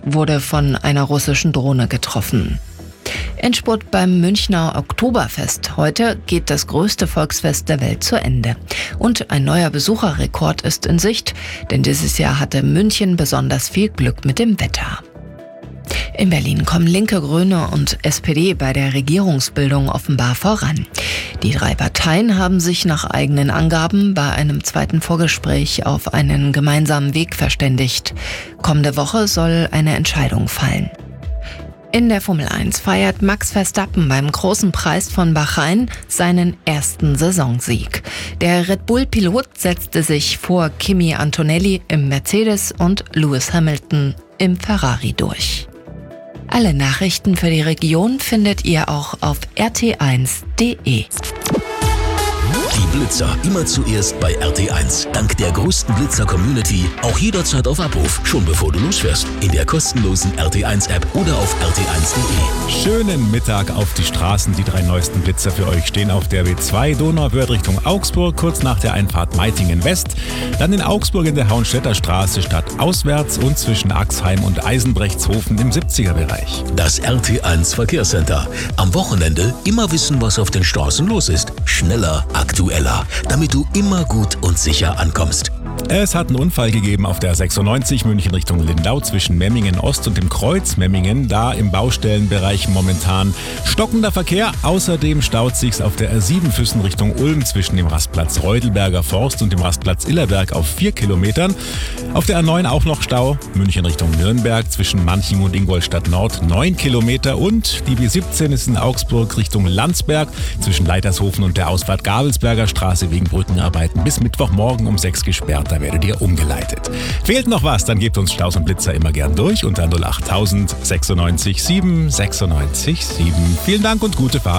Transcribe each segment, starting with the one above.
wurde von einer russischen Drohne getroffen. Endspurt beim Münchner Oktoberfest. Heute geht das größte Volksfest der Welt zu Ende. Und ein neuer Besucherrekord ist in Sicht, denn dieses Jahr hatte München besonders viel Glück mit dem Wetter. In Berlin kommen Linke, Grüne und SPD bei der Regierungsbildung offenbar voran. Die 3 Parteien haben sich nach eigenen Angaben bei einem zweiten Vorgespräch auf einen gemeinsamen Weg verständigt. Kommende Woche soll eine Entscheidung fallen. In der Formel 1 feiert Max Verstappen beim Großen Preis von Bahrain seinen ersten Saisonsieg. Der Red Bull-Pilot setzte sich vor Kimi Antonelli im Mercedes und Lewis Hamilton im Ferrari durch. Alle Nachrichten für die Region findet ihr auch auf rt1.de. Die Blitzer immer zuerst bei RT1. Dank der größten Blitzer-Community auch jederzeit auf Abruf, schon bevor du losfährst. In der kostenlosen RT1-App oder auf rt1.de. Schönen Mittag auf die Straßen. Die 3 neuesten Blitzer für euch stehen auf der W2 Donauwörth Richtung Augsburg, kurz nach der Einfahrt Meitingen West. Dann in Augsburg in der Hauenstädter Straße stadtauswärts und zwischen Axheim und Eisenbrechtshofen im 70er-Bereich. Das RT1 Verkehrscenter. Am Wochenende immer wissen, was auf den Straßen los ist. Schneller, aktueller, damit du immer gut und sicher ankommst. Es hat einen Unfall gegeben auf der 96 München Richtung Lindau zwischen Memmingen Ost und dem Kreuz Memmingen. Da im Baustellenbereich momentan stockender Verkehr. Außerdem staut sich's auf der R7 Füssen Richtung Ulm zwischen dem Rastplatz Reudelberger Forst und dem Rastplatz Illerberg auf 4 Kilometern. Auf der R9 auch noch Stau. München Richtung Nürnberg zwischen Manching und Ingolstadt Nord 9 Kilometer. Und die B17 ist in Augsburg Richtung Landsberg zwischen Leitershofen und der Ausfahrt Gabelsberger Straße wegen Brückenarbeiten bis Mittwochmorgen um 6 gesperrt. Da werdet ihr umgeleitet. Fehlt noch was, dann gebt uns Staus und Blitzer immer gern durch unter 08000 96 7 96 7. Vielen Dank und gute Fahrt.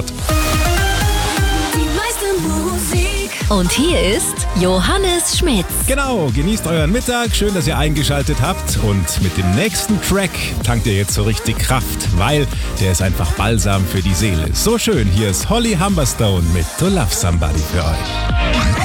Und hier ist Johannes Schmitz. Genau, genießt euren Mittag. Schön, dass ihr eingeschaltet habt. Und mit dem nächsten Track tankt ihr jetzt so richtig Kraft, weil der ist einfach Balsam für die Seele. So schön, hier ist Holly Humberstone mit To Love Somebody für euch.